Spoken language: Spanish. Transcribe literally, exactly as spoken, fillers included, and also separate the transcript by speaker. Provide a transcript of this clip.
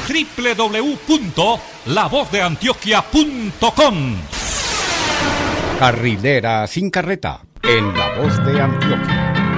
Speaker 1: doble u doble u doble u punto la voz de antioquia punto com.
Speaker 2: Carrilera sin carreta, en La Voz de Antioquia.